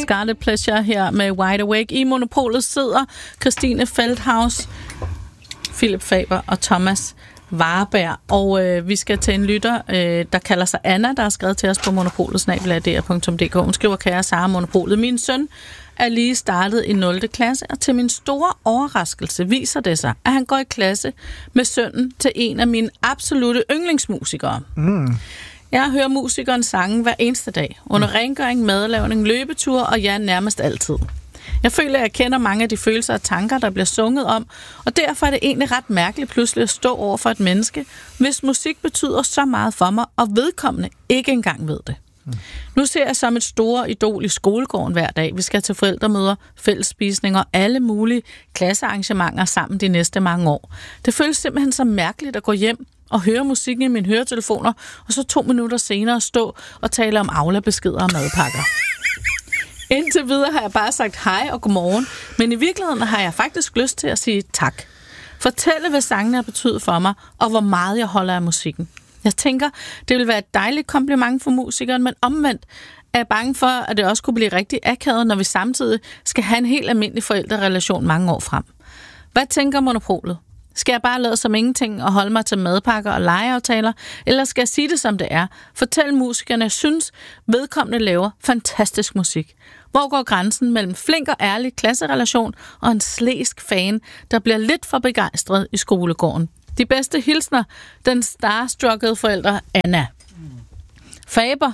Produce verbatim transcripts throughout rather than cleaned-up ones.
Guarded Pleasure her med Wide Awake. I Monopolet sidder Christine Feldhaus, Philip Faber og Thomas Warberg. Og øh, vi skal til en lytter, øh, der kalder sig Anna, der har skrevet til os på monopolet snabel-a d r punktum d k. Hun skriver, kære Sara Monopolet. Min søn er lige startet i nul klasse, og til min store overraskelse viser det sig, at han går i klasse med sønnen til en af mine absolutte yndlingsmusikere. Mm. Jeg hører musikeren sange hver eneste dag, under rengøring, madlavning, løbetur og ja, nærmest altid. Jeg føler, at jeg kender mange af de følelser og tanker, der bliver sunget om, og derfor er det egentlig ret mærkeligt pludselig at stå over for et menneske, hvis musik betyder så meget for mig, og vedkommende ikke engang ved det. Mm. Nu ser jeg som et store idol i skolegården hver dag. Vi skal til forældremøder, fællesspisninger og alle mulige klassearrangementer sammen de næste mange år. Det føles simpelthen så mærkeligt at gå hjem og høre musikken i mine høretelefoner, og så to minutter senere stå og tale om Aula-beskeder og madpakker. Indtil videre har jeg bare sagt hej og godmorgen, men i virkeligheden har jeg faktisk lyst til at sige tak. Fortælle, hvad sangene har betydet for mig, og hvor meget jeg holder af musikken. Jeg tænker, det vil være et dejligt kompliment for musikeren, men omvendt er jeg bange for, at det også kunne blive rigtig akavet, når vi samtidig skal have en helt almindelig forældrerelation mange år frem. Hvad tænker Monopolet? Skal jeg bare lade som ingenting og holde mig til madpakker og legeaftaler? Eller skal jeg sige det, som det er? Fortæl musikerne, jeg synes, vedkommende laver fantastisk musik. Hvor går grænsen mellem flink og ærlig klasserelation og en slæsk fan, der bliver lidt for begejstret i skolegården? De bedste hilsner, den starstruckede forældre Anna. Faber.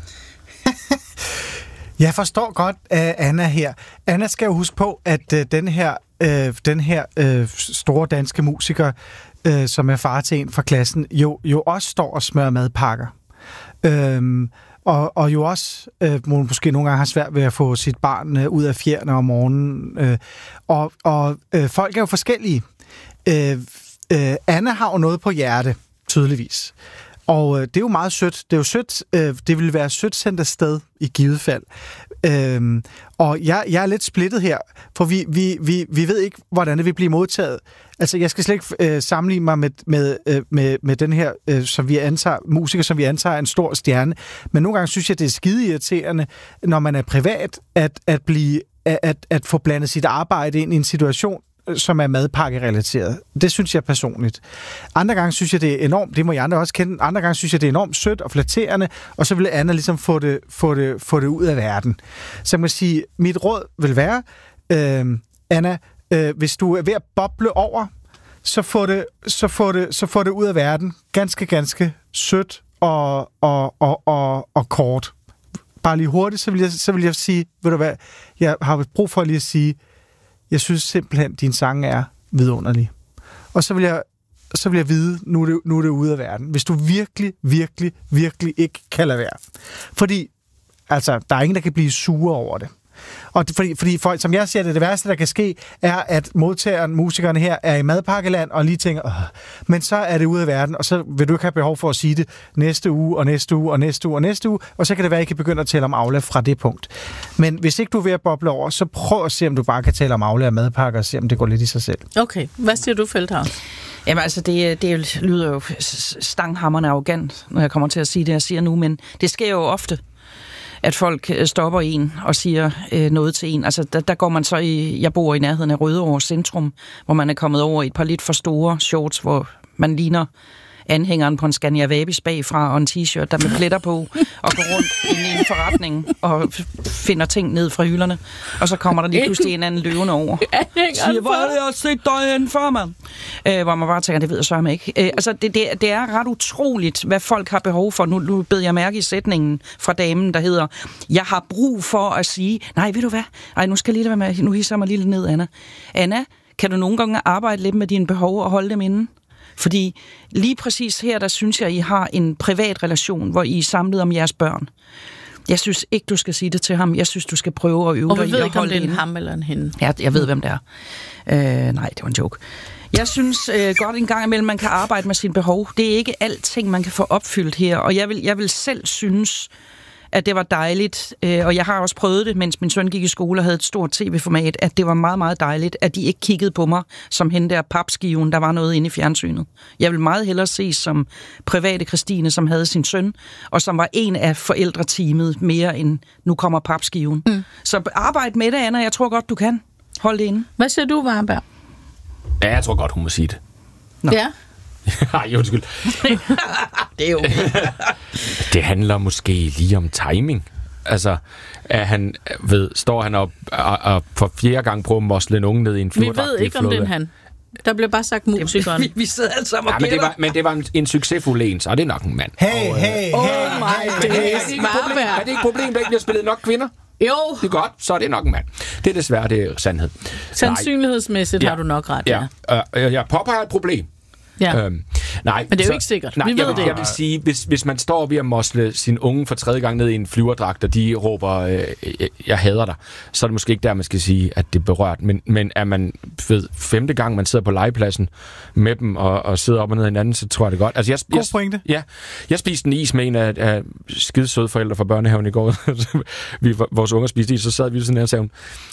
Jeg forstår godt uh, Anna her. Anna skal jo huske på, at uh, den her Øh, den her øh, store danske musiker, øh, som er far til en fra klassen, jo, jo også står og smører madpakker. Øhm, og, og jo også øh, måske nogle gange har svært ved at få sit barn øh, ud af fjerne om morgenen. Øh, og og øh, folk er jo forskellige. Øh, øh, Anna har jo noget på hjerte, tydeligvis. Og øh, det er jo meget sødt. Det er jo sødt. Øh, det vil være sødt sendt afsted i givet fald. Øhm, og jeg, jeg er lidt splittet her, for vi, vi, vi, vi ved ikke, hvordan det vil blive modtaget. Altså, jeg skal slet ikke øh, sammenligne mig med, med, øh, med, med den her, øh, som vi antager, musiker, som vi antager er en stor stjerne. Men nogle gange synes jeg, det er skide irriterende, når man er privat, at, at, blive, at, at få blandet sit arbejde ind i en situation, som er madpakkerelateret. Det synes jeg personligt. Andre gange synes jeg, det er enormt, det må I andre også kende, andre gange synes jeg, det er enormt sødt og flatterende, og så vil Anna ligesom få det, få det, få det ud af verden. Så jeg må sige, mit råd vil være, øh, Anna, øh, hvis du er ved at boble over, så få det, så få det, så få det ud af verden. Ganske, ganske sødt og, og, og, og, og kort. Bare lige hurtigt, så vil jeg, så vil jeg sige, ved du hvad, jeg har brug for lige at sige, jeg synes simpelthen, at din sang er vidunderlig. Og så vil jeg, så vil jeg vide, nu er, det, nu er det ude af verden. Hvis du virkelig, virkelig, virkelig ikke kan lade være. Fordi, altså, der er ingen, der kan blive sure over det. Og fordi, fordi for, som jeg siger det, det værste, der kan ske, er, at modtageren, musikerne her, er i madpakkeland, og lige tænker, Åh. men så er det ude af verden, og så vil du ikke have behov for at sige det næste uge, og næste uge, og næste uge, og næste uge, og så kan det være, at I kan begynde at tale om Aula fra det punkt. Men hvis ikke du er ved at boble over, så prøv at se, om du bare kan tale om Aula og madpakker, og se, om det går lidt i sig selv. Okay, hvad siger du, Feldhaus? Jamen altså, det, det lyder jo stanghamrende arrogant, når jeg kommer til at sige det, jeg siger nu, men det sker jo ofte, at folk stopper en og siger øh, noget til en. Altså, der, der går man så i... Jeg bor i nærheden af Rødovre Centrum, hvor man er kommet over i et par lidt for store shorts, hvor man ligner anhængeren på en Scania Vabis bagfra og en t-shirt, der med pletter på, og går rundt ind i en forretning og finder ting ned fra hylderne. Og så kommer der lige pludselig en anden løvende over. Siger, hvor er det, jeg har set dig hen for, mand? Øh, hvor man bare tænker, det ved jeg så mig ikke. Øh, altså, det, det, det er ret utroligt, hvad folk har behov for. Nu, nu bed jeg mærke i sætningen fra damen, der hedder, jeg har brug for at sige, nej, ved du hvad? Ej, nu skal jeg lige være med, nu hisser jeg mig lige lidt ned, Anna. Anna, kan du nogle gange arbejde lidt med dine behov og holde dem inde? Fordi lige præcis her, der synes jeg, I har en privat relation, hvor I er samlet om jeres børn. Jeg synes ikke, du skal sige det til ham. Jeg synes, du skal prøve at øve dig i at holde det. Og vi ved ikke, om det er en ham eller en hende. Ja, jeg ved, hvem det er. Øh, nej, det var en joke. Jeg synes øh, godt en gang imellem, man kan arbejde med sine behov. Det er ikke alting, man kan få opfyldt her. Og jeg vil, jeg vil selv synes, at det var dejligt, øh, og jeg har også prøvet det, mens min søn gik i skole og havde et stort tv-format, at det var meget, meget dejligt, at de ikke kiggede på mig som hende der papskiven, der var noget inde i fjernsynet. Jeg vil meget hellere ses som private Christine, som havde sin søn, og som var en af forældreteamet mere end nu kommer papskiven. Mm. Så arbejde med det, Anna. Jeg tror godt, du kan. Hold det inde. Hvad siger du, Varberg? Ja, jeg tror godt, hun må sige det. Nå. Ja. Ej, undskyld. Det er jo... Det handler måske lige om timing. Altså, at han ved, står han op og, og for fjerde gang prøver at mosle en unge ned i en flyverdragt. Vi ved ikke, om det er han. Der blev bare sagt musikeren. Vi, vi sidder alle sammen og ja, men det var, men det var en, en succesfuld en, så er det nok en mand. Hey, hey, hey. Oh my days. Er det ikke et problem, er det ikke et problem, der ikke bliver spillet nok kvinder? Jo. Det er godt, så er det nok en mand. Det er desværre, det er sandhed. Sandsynlighedsmæssigt Nej. har du nok ret, ja. ja. Uh, jeg påpeger et problem. Ja. Øhm, nej, men det er jo så, ikke sikkert. Nej, Vi ved jeg, det. Jeg vil sige, hvis, hvis man står ved at mosle sin unge for tredje gang ned i en flyverdragt, og de råber, øh, jeg, jeg hader dig, så er det måske ikke der, man skal sige, at det er berørt. Men, men er man ved femte gang, man sidder på legepladsen med dem og, og sidder op og ned i hinanden, så tror jeg det godt. Altså, jeg, God jeg, pointe. Ja, jeg spiste en is med en af, af skidesøde forældre fra børnehaven i går. vi, vores unger spiste is, så sad vi sådan her og sagde hun,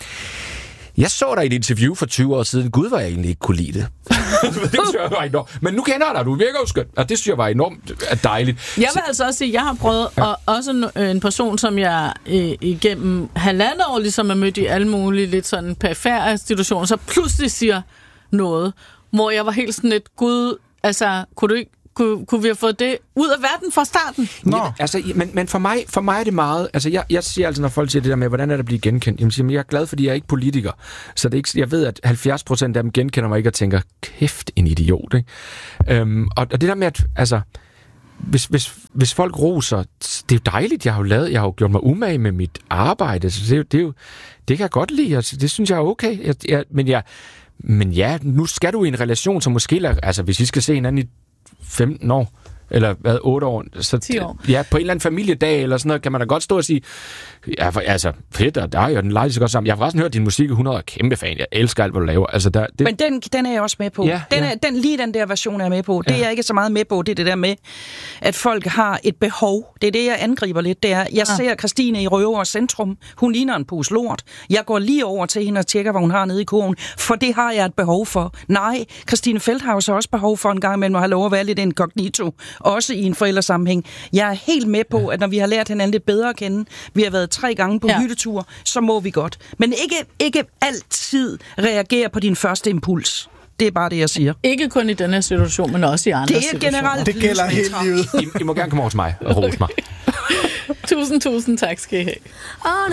jeg så dig i et interview for tyve år siden. Gud, var jeg egentlig ikke kunne lide det. det synes jeg var enormt. Men nu kender jeg dig, du virker jo skønt. Og det synes jeg var enormt dejligt. Jeg vil altså også sige, at jeg har prøvet, ja. og også en person, som jeg øh, igennem halvandet år ligesom er mødt i alle mulige lidt sådan perifære institutioner, så pludselig siger noget, hvor jeg var helt sådan lidt, gud, altså, kunne du ikke Kunne, kunne vi have fået det ud af verden fra starten? Nå. Ja, altså, men, men for, mig, for mig er det meget... Altså, jeg, jeg siger altså, når folk siger det der med, hvordan er det at blive genkendt? Jamen, siger, jeg er glad, fordi jeg er ikke politiker. Så det er ikke, jeg ved, at halvfjerds procent af dem genkender mig ikke og tænker, kæft, en idiot, ikke? Øhm, og, og det der med, at... Altså, hvis, hvis, hvis folk roser, det er jo dejligt, jeg har jo lavet, jeg har jo gjort mig umage med mit arbejde, så det er jo... Det, er jo, det kan jeg godt lide, altså, det synes jeg er okay. Jeg, jeg, men, jeg, men ja, nu skal du i en relation, som måske... Altså, hvis vi skal se hinanden i femten år, eller hvad, otte år, så ti år. Ja, på en eller anden familiedag, eller sådan noget, kan man da godt stå og sige, ja, for, altså, fedt, og dig, og den leger så godt sammen. Jeg har forresten hørt din musik i hundrede, kæmpe fan, jeg elsker alt, hvad du laver. Altså, der, det... Men den, den er jeg også med på. Ja, den ja. Er, den, lige den der version er jeg med på. Det ja. er jeg ikke så meget med på, det er det der med, at folk har et behov. Det er det, jeg angriber lidt. Det er, jeg ja. ser Christine i Røver Centrum. Hun ligner en pose lort. Jeg går lige over til hende og tjekker, hvad hun har nede i kurven, for det har jeg et behov for. Nej, Christine Feldthaus har også behov for en gang imellem at have lov at være lidt inkognito, også i en forældresammenhæng. Jeg er helt med på, at når vi har lært hinanden lidt bedre at kende, vi har været tre gange på ja. hyttetur, så må vi godt. Men ikke, ikke altid reagere på din første impuls. Det er bare det, jeg siger. Ikke kun i denne situation, men også i andre situationer. Det er generelt. Det gælder hele livet. I, I må gerne komme over til mig og rose mig. Tusind, tusind tak skal I have.